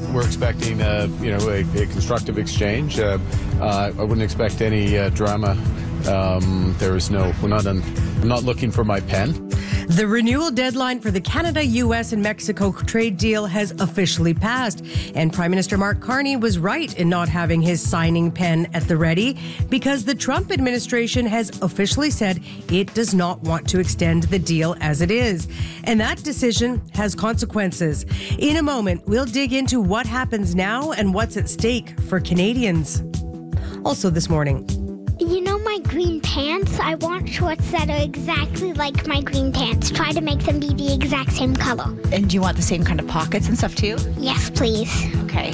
we're expecting, a constructive exchange. I wouldn't expect any drama. I'm not looking for my pen. The renewal deadline for the Canada, U.S. and Mexico trade deal has officially passed. And Prime Minister Mark Carney was right in not having his signing pen at the ready because the Trump administration has officially said it does not want to extend the deal as it is. And that decision has consequences. In a moment, we'll dig into what happens now and what's at stake for Canadians. Also this morning. You know my green pants? I want shorts that are exactly like my green pants. Try to make them be the exact same color. And do you want the same kind of pockets and stuff too? Yes, please. Okay.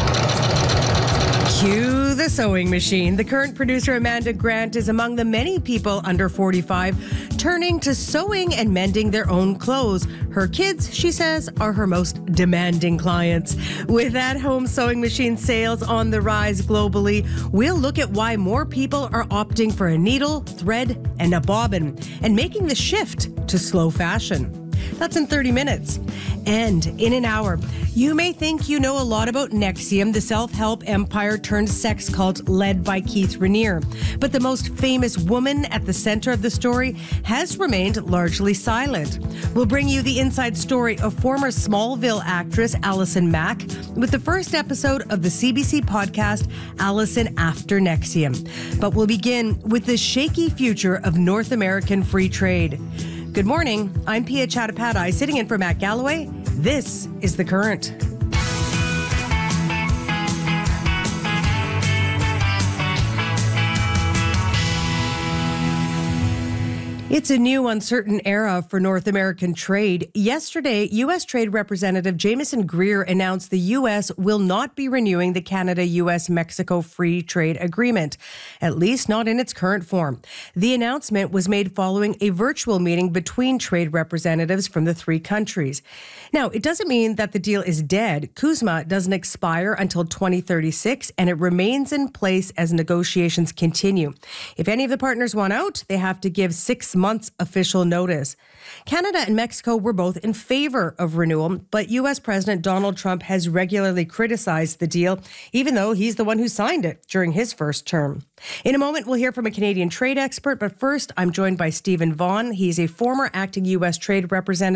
Cue the sewing machine. The current producer, Amanda Grant, is among the many people under 45 turning to sewing and mending their own clothes. Her kids, she says, are her most demanding clients. With at-home sewing machine sales on the rise globally, we'll look at why more people are opting for a needle, thread, and a bobbin, and making the shift to slow fashion. That's in 30 minutes. And in an hour, you may think you know a lot about NXIVM, the self-help empire turned sex cult led by Keith Raniere. But the most famous woman at the center of the story has remained largely silent. We'll bring you the inside story of former Smallville actress Allison Mack with the first episode of the CBC podcast, Allison After NXIVM. But we'll begin with the shaky future of North American free trade. Good morning. I'm Pia Chattopadhyay, sitting in for Matt Galloway. This is The Current. It's a new uncertain era for North American trade. Yesterday, U.S. Trade Representative Jamieson Greer announced the U.S. will not be renewing the Canada-U.S.-Mexico Free Trade Agreement, at least not in its current form. The announcement was made following a virtual meeting between trade representatives from the three countries. Now, it doesn't mean that the deal is dead. CUSMA doesn't expire until 2036, and it remains in place as negotiations continue. If any of the partners want out, they have to give 6 months official notice. Canada and Mexico were both in favor of renewal, but U.S. President Donald Trump has regularly criticized the deal, even though he's the one who signed it during his first term. In a moment, we'll hear from a Canadian trade expert, but first, I'm joined by Stephen Vaughan. He's a former acting U.S. trade representative